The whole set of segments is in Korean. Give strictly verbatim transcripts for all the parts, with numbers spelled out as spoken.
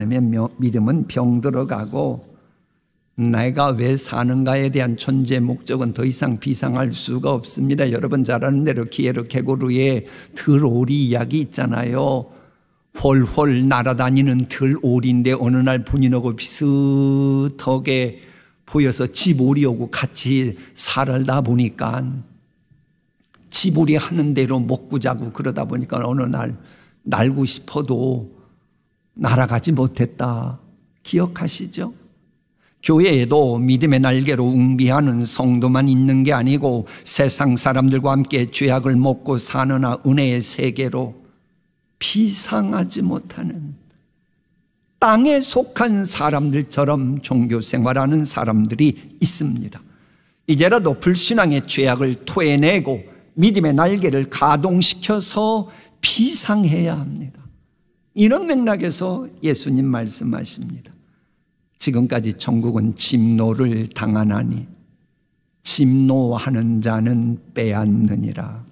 믿음은 병들어가고 내가 왜 사는가에 대한 존재 목적은 더 이상 비상할 수가 없습니다. 여러분 잘 아는 대로 기에르 게고르의 들오리 이야기 있잖아요. 홀홀 날아다니는 들오리인데 어느 날 본인하고 비슷하게 보여서 집오리 오고 같이 살다 보니까 집오리 하는 대로 먹고 자고 그러다 보니까 어느 날 날고 싶어도 날아가지 못했다. 기억하시죠? 교회에도 믿음의 날개로 웅비하는 성도만 있는 게 아니고 세상 사람들과 함께 죄악을 먹고 사느나 은혜의 세계로 비상하지 못하는 땅에 속한 사람들처럼 종교 생활하는 사람들이 있습니다. 이제라도 불신앙의 죄악을 토해내고 믿음의 날개를 가동시켜서 비상해야 합니다. 이런 맥락에서 예수님 말씀하십니다. 지금까지 천국은 침노를 당하나니 침노하는 자는 빼앗느니라.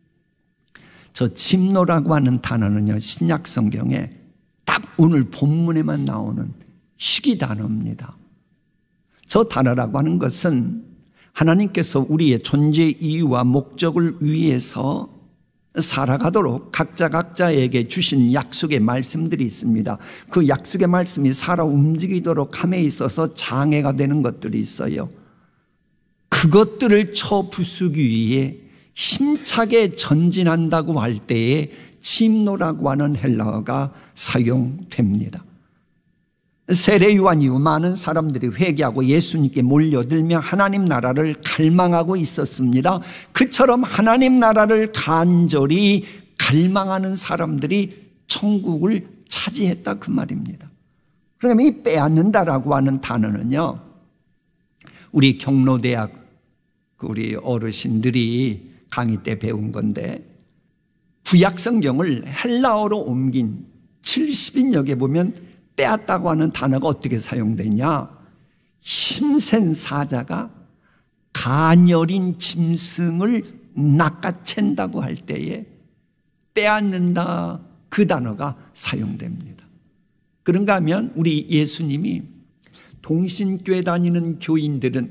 저 침노라고 하는 단어는요, 신약 성경에 딱 오늘 본문에만 나오는 희귀 단어입니다. 저 단어라고 하는 것은 하나님께서 우리의 존재 이유와 목적을 위해서 살아가도록 각자 각자에게 주신 약속의 말씀들이 있습니다. 그 약속의 말씀이 살아 움직이도록 함에 있어서 장애가 되는 것들이 있어요. 그것들을 쳐 부수기 위해 힘차게 전진한다고 할 때에 침노라고 하는 헬라어가 사용됩니다. 세례 요한 이후 많은 사람들이 회개하고 예수님께 몰려들며 하나님 나라를 갈망하고 있었습니다. 그처럼 하나님 나라를 간절히 갈망하는 사람들이 천국을 차지했다 그 말입니다. 그러면 이 빼앗는다라고 하는 단어는요, 우리 경로대학 우리 어르신들이 강의 때 배운 건데, 구약 성경을 헬라어로 옮긴 칠십인역에 보면 빼앗다고 하는 단어가 어떻게 사용되냐? 힘센 사자가 가녀린 짐승을 낚아챈다고 할 때에 빼앗는다 그 단어가 사용됩니다. 그런가 하면 우리 예수님이 동신교회 다니는 교인들은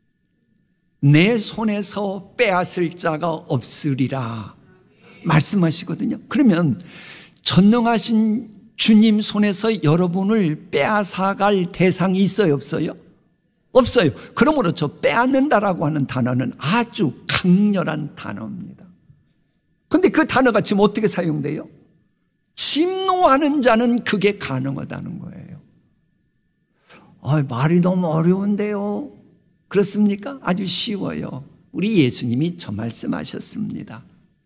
내 손에서 빼앗을 자가 없으리라 말씀하시거든요. 그러면 전능하신 주님 손에서 여러분을 빼앗아갈 대상이 있어요, 없어요? 없어요. 그러므로 저 빼앗는다라고 하는 단어는 아주 강렬한 단어입니다. 그런데 그 단어가 지금 어떻게 사용돼요? 침노하는 자는 그게 가능하다는 거예요. 아, 말이 너무 어려운데요. 그렇습니까? 아주 쉬워요. 우리 예수님이 저 말씀하셨습니다.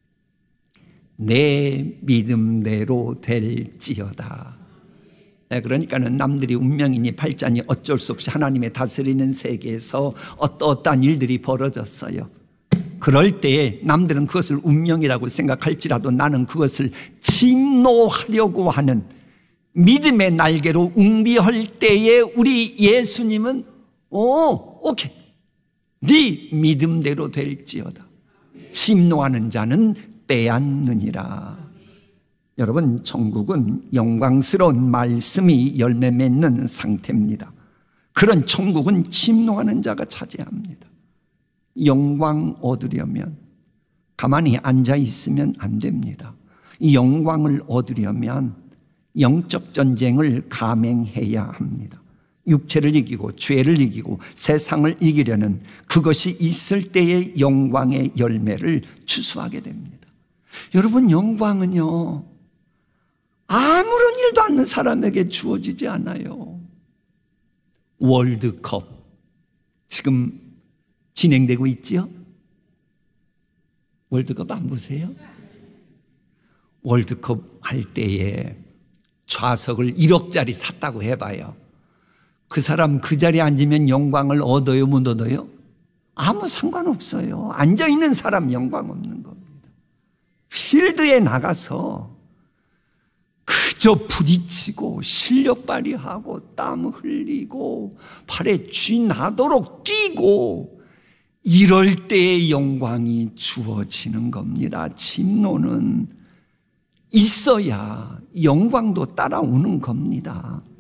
내 믿음대로 될지어다. 그러니까는 남들이 운명이니 팔자니 어쩔 수 없이 하나님의 다스리는 세계에서 어떠어떠한 일들이 벌어졌어요. 그럴 때에 남들은 그것을 운명이라고 생각할지라도 나는 그것을 침노하려고 하는 믿음의 날개로 웅비할 때에 우리 예수님은 오, 오케이, 네 믿음대로 될지어다. 침노하는 자는 빼앗느니라. 여러분, 천국은 영광스러운 말씀이 열매 맺는 상태입니다. 그런 천국은 침노하는 자가 차지합니다. 영광 얻으려면 가만히 앉아 있으면 안 됩니다. 이 영광을 얻으려면 영적 전쟁을 감행해야 합니다. 육체를 이기고 죄를 이기고 세상을 이기려는 그것이 있을 때의 영광의 열매를 추수하게 됩니다. 여러분, 영광은요, 아무런 일도 않는 사람에게 주어지지 않아요. 월드컵 지금 진행되고 있지요? 월드컵 안 보세요? 월드컵 할 때에 좌석을 일억짜리 샀다고 해봐요. 그 사람 그 자리에 앉으면 영광을 얻어요, 못 얻어요? 아무 상관없어요. 앉아있는 사람 영광 없는 겁니다. 필드에 나가서 그저 부딪히고 실력 발휘하고 땀 흘리고 팔에 쥐 나도록 뛰고 이럴 때의 영광이 주어지는 겁니다. 침노는 있어야 영광도 따라오는 겁니다.